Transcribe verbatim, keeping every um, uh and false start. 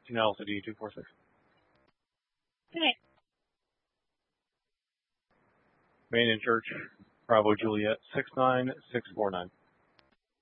Janelle City two four six. Okay. Main and Church, Bravo Juliet six nine six four nine.